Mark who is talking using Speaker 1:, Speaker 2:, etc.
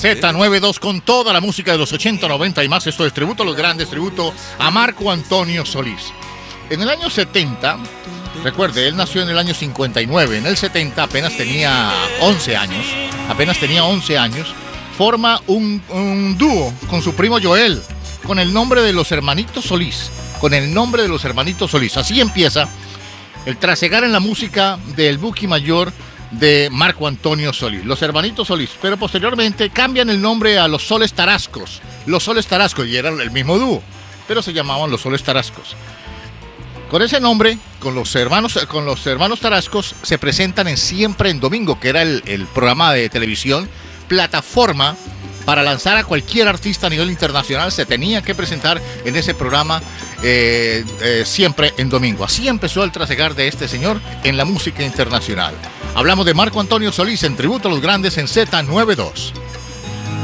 Speaker 1: Z92 con toda la música de los 80, 90 y más. Esto es tributo a los grandes, tributo a Marco Antonio Solís. En el año 70, recuerde, él nació en el año 59. En el 70 apenas tenía 11 años. Forma un dúo con su primo Joel, con el nombre de los hermanitos Solís. Así empieza el trasegar en la música del Buki Mayor de Marco Antonio Solís, los hermanitos Solís, pero posteriormente cambian el nombre a los Soles Tarascos, y eran el mismo dúo, pero se llamaban los Soles Tarascos. Con ese nombre, con los hermanos Tarascos, se presentan en Siempre en Domingo, que era el programa de televisión, plataforma para lanzar a cualquier artista a nivel internacional. Se tenía que presentar en ese programa Siempre en Domingo. Así empezó el trasegar de este señor en la música internacional. Hablamos de Marco Antonio Solís en tributo a los grandes en Z92.